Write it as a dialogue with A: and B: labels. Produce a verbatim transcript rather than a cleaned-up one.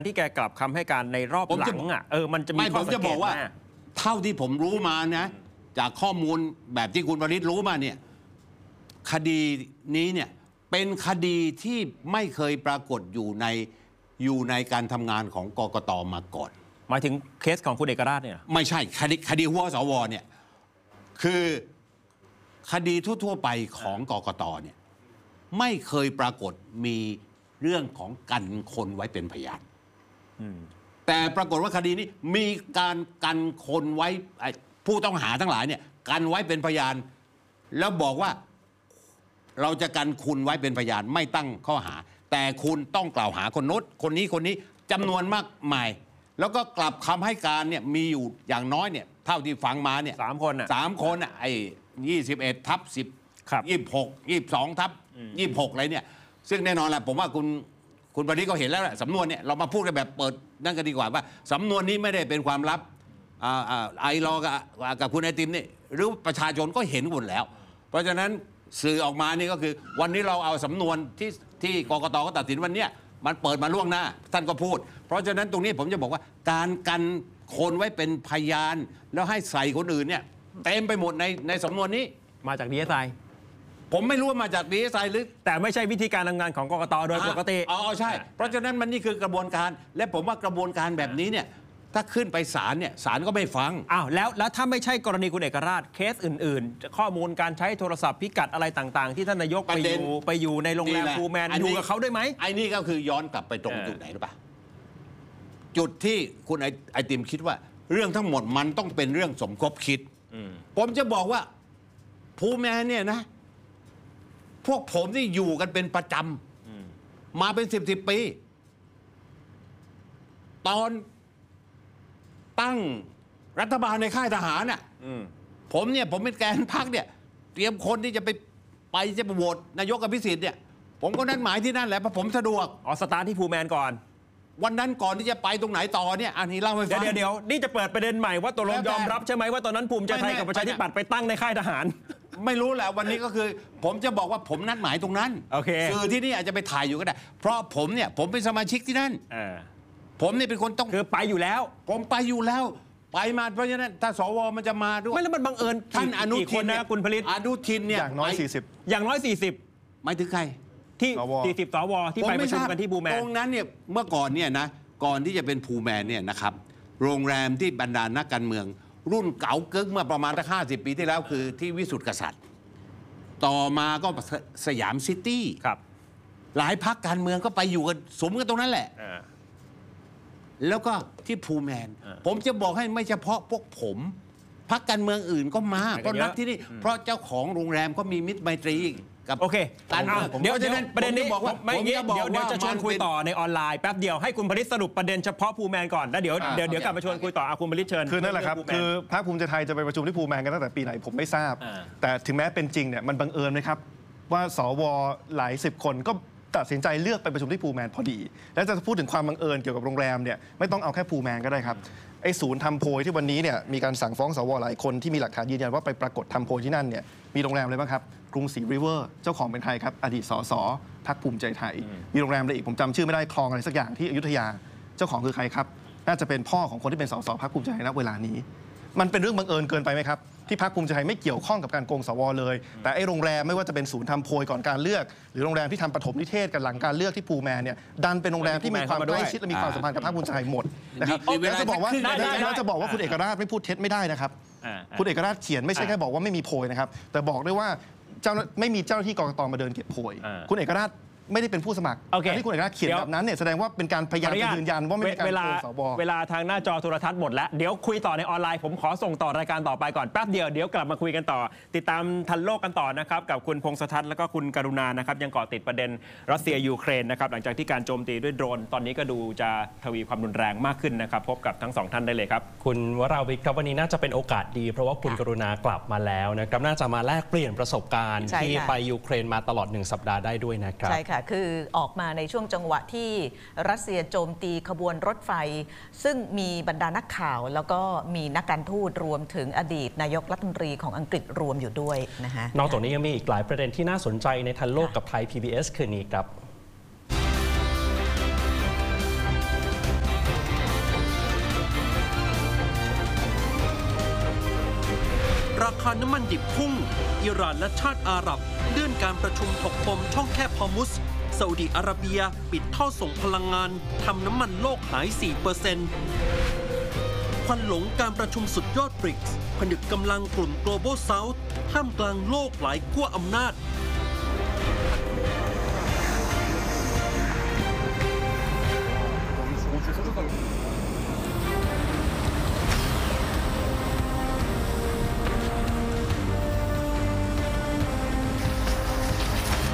A: ที่แกกลับคำให้การในรอบหลังอ่ะเออมันจะมีข้อสังเกตผมจะบอกว่า
B: เท่าที่ผมรู้มานะจากข้อมูลแบบที่คุณวริศรู้มาเนี่ยคดีนี้เนี่ยเป็นคดีที่ไม่เคยปรากฏอยู่ในอยู่ในการทำงานของกกต.มาก่อน
A: หมายถึงเคสของคุณเอกราชเนี่ย
B: ไม่ใช่คดีคดีหัวสวเนี่ยคือคดีทั่วๆไปของกกต.เนี่ยไม่เคยปรากฏมีเรื่องของกันคนไว้เป็นพยานแต่ปรากฏว่าคดีนี้มีการกันคนไว้ผู้ต้องหาทั้งหลายเนี่ยกันไว้เป็นพยานแล้วบอกว่าเราจะกันคุณไว้เป็นพยานไม่ตั้งข้อหาแต่คุณต้องกล่าวหาคนนู้นคนนี้คนนี้จำนวนมากมายแล้วก็กลับคำให้การเนี่ยมีอยู่อย่างน้อยเนี่ยเท่าที่ฟังมาเนี่ย
A: สามคนอ่ะ
B: สามคนอ่ะไอ้ยี่สิบเอ็ดทับสิบยี่สิบหกยี่สิบสองทับยี่สิบหกอะไรเนี่ยซึ่งแน่นอนแหละผมว่าคุณคุณปริศก็เห็นแล้วแหละสำนวนเนี่ยเรามาพูดกันแบบเปิดนั่นกันดีกว่าว่าสำนวนนี้ไม่ได้เป็นความลับไอรอกับกับคุณไอติมนี่หรือประชาชนก็เห็นหมดแล้วเพราะฉะนั้นสื่อออกมานี่ก็คือวันนี้เราเอาสำนวนที่ที่กกต.ก็ตัดสินวันนี้มันเปิดมาล่วงหน้าท่านก็พูดเพราะฉะนั้นตรงนี้ผมจะบอกว่าการกันคนไว้เป็นพยานแล้วให้ใส่คนอื่นเนี่ยเต็มไปหมดในในสำนวนนี้
A: มาจากดีเอสไอ
B: ผมไม่รู้ว่ามาจากดีเอสไอหรือ
A: แต่ไม่ใช่วิธีการทำงานของกกต.โดยปกติ
B: อ๋อใช่เพราะฉะนั้นมันนี่คือกระบวนการและผมว่ากระบวนการแบบนี้เนี่ยถ้าขึ้นไปศาลเนี่ยศาลก็ไม่ฟัง
A: อ้าวแล้วแล้วถ้าไม่ใช่กรณีคุณเอกราชเคสอื่นๆข้อมูลการใช้โทรศัพท์พิกัดอะไรต่างๆที่ท่านนายกไปอยู่ไปอยู่ในโรงแรมพูแมนอยู่กับเขาได้ไหม
B: ไอ้นี่ก็คือย้อนกลับไปตรงจุดไหนหรือเปล่าจุดที่คุณไอไอติมคิดว่าเรื่องทั้งหมดมันต้องเป็นเรื่องสมคบคิดผมจะบอกว่าพูแมนเนี่ยนะพวกผมที่อยู่กันเป็นประจำมาเป็นสิบสิบปีตอนตั้งรัฐบาลในค่ายทหารน่ะผมเนี่ยผมเป็นแกนพรรคเนี่ยเตรียมคนที่จะไปไปจะไปโหวตนายกอภิสิทธิ์เนี่ยผมก็นัดหมายที่นั่นแหละเพราะผมสะดวก
A: อ๋อสตาร์ทที่พูแมนก่อน
B: วันนั้นก่อนที่จะไปตรงไหนต่อเนี่ยอันนี้เล่าให้ฟัง
A: เดี๋ยวเดี๋ยวนี่จะเปิดประเด็นใหม่ว่าตกลงยอมรับใช่ไหมว่าตอนนั้นภูมิใจไทยกับประชาธิปัตย์ไปตั้งในค่ายทหาร
B: ไม่รู้แหละวันนี้ก็คือผมจะบอกว่าผมนัดหมายตรงนั้นสื่อที่นี่อาจจะไปถ่ายอยู่ก็ได้เพราะผมเนี่ยผมเป็นสมาชิกที่นั่นผมนี่เป็นคนต้อง
A: คือไปอยู่แล้ว
B: ผมไปอยู่แล้วไปมาเพราะฉะนั้นถ้าสวมันจะมาด้วย
A: ไม่แล้วมันบังเอิญ
B: ท่านอนุทิน
A: นะคุณผลิต
B: อนุทินเนี่ย
C: อย่างน้อยสี่สิบ
A: อย่างน้อยสี่สิบ
B: หมายถึงใคร
A: ที่สี่สิบสวที่ไปประชุมกันที่พูแมน
B: ตรงนั้นเนี่ยเมื่อก่อนเนี่ยนะก่อนที่จะเป็นพูแมนเนี่ยนะครับโรงแรมที่บรรดานักการเมืองรุ่นเก่าเกิ้งเมื่อประมาณตั้งห้าสิบปีที่แล้วคือที่วิสุทธิกษัตริย์ต่อมาก็สยามซิตี้
A: ครับ
B: หลายพรรคการเมืองก็ไปอยู่กันสมกันตรงนั้นแหละแล้วก็ที่พูแมนผมจะบอกให้ไม่เฉพาะพวกผมพรรคการเมืองอื่นก็มาก็นัดที่นี่เพราะเจ้าของโรงแรมก็มีมิตรไมตรีกับ
A: โอเค
B: การเมือง
A: เดี๋ยวประเด็นนี้บอกว่าไม่เดี๋ยวเดี๋ยวจะชวนคุยต่อในออนไลน์แป๊บเดียวให้คุณผลิตสรุปประเด็นเฉพาะพูแมนก่อนแล้วเดี๋ยวเดี๋ยวเดี๋ยวกลับมาชวนคุยต่อเอาคุณผลิตเชิญ
C: คือนั่นแหละครับคือพรรคภูมิใจไทยจะไปประชุมที่พูแมนกันตั้งแต่ปีไหนผมไม่ทราบแต่ถึงแม้เป็นจริงเนี่ยมันบังเอิญนะครับว่าสวหลายสิบคนก็ตัดสินใจเลือกไปประชุมที่พูแมนพอดีแล้วจะพูดถึงความบังเอิญเกี่ยวกับโรงแรมเนี่ยไม่ต้องเอาแค่พูแมนก็ได้ครับไอ้ศูนย์ทำโพยที่วันนี้เนี่ยมีการสั่งฟ้องสวหลายคนที่มีหลักฐานยืนยันว่าไปปรากฏทำโพยที่นั่นเนี่ยมีโรงแรมอะไรบ้างครับกรุงศรีริเวอร์เจ้าของเป็นใครครับอดีตสสพรรคภูมิใจไทยมีโรงแรมอะไรอีกผมจำชื่อไม่ได้คลองอะไรสักอย่างที่อยุธยาเจ้าของคือใครครับน่าจะเป็นพ่อของคนที่เป็นสสพรรคภูมิใจไทยณเวลานี้มันเป็นเรื่องบังเอิญเกินไปไหมครับที่พรรคภูมิใจไทยไม่เกี่ยวข้องกับการโกงสวเลยแต่ไอ้โรงแรมไม่ว่าจะเป็นศูนย์ทำโพยก่อนการเลือกหรือโรงแรมที่ทำปฐมนิเทศกันหลังการเลือกที่พูแมนเนี่ยดันเป็นโรงแรมที่มีความใกล้ชิดและมีความสัมพันธ์กับพรรคภูมิใจไทยหมดนะครับแล้วจะบอกว่าแล้วจะบอกว่าคุณเอกราชไม่พูดเท็จไม่ได้นะครับคุณเอกราชเขียนไม่ใช่แค่บอกว่าไม่มีโพยนะครับแต่บอกด้วยว่าเจ้าไม่มีเจ้าหน้าที่กกต.มาเดินเก็บโพยคุณเอกราชไม่ได้เป็นผู้สมัครแต่ที่คุณเอกราชเขียนแบบนั้นเนี่ยแสดงว่าเป็นการพยายามจะยืนยันว่าไม่มีการโกงสว
A: เวลาทางหน้าจอโทรทัศน์หมดแล้วเดี๋ยวคุยต่อในออนไลน์ผมขอส่งต่อรายการต่อไปก่อนแป๊บเดียวเดี๋ยวกลับมาคุยกันต่อติดตามทันโลกกันต่อนะครับกับคุณพงษ์สทัศน์แล้วก็คุณกรุณานะครับยังเกาะติดประเด็นรัสเซียยูเครนนะครับหลังจากที่การโจมตีด้วยโดรนตอนนี้ก็ดูจะทวีความรุนแรงมากขึ้นนะครับพบกับทั้งสองท่านได้เลยครับ
D: คุณวราวิทย์ครับวันนี้น่าจะเป็นโอกาสดีเพราะว่าคุณกรุณากลับมาแล้วนะครับน่าจะมาแลกเปลี่ยนประสบการณ์ที่ไปยูเครนมาตลอดหนึ่งสัปดาห์ได้ด้วยนะครับ
E: ใช่ค่ะคือออกมาในช่วงจังหวะที่รัสเซียโจมตีขบวนรถไฟซึ่งมีบรรดานักข่าวแล้วก็มีนักการทูตรวมถึงอดีตนายกรัฐมนตรีของอังกฤษรวมอยู่ด้วยนะคะ
D: นอกจากนี้ยังมีอีกหลายประเด็นที่น่าสนใจในทันโลกกับไทย พี บี เอส คืนนี้ครับ
F: คาน้ำมันดิบพุ่งอิหร่านและชาติอาหรับเลื่อนการประชุมถกปมช่องแคบฮอร์มุซซาอุดิอาระเบียปิดท่อส่งพลังงานทำน้ำมันโลกหาย สี่เปอร์เซ็นต์ ควันหลงการประชุมสุดยอดบริกส์ผนึกกำลังกลุ่ม Global South ท่ามกลางโลกหลายขั้วอำนาจ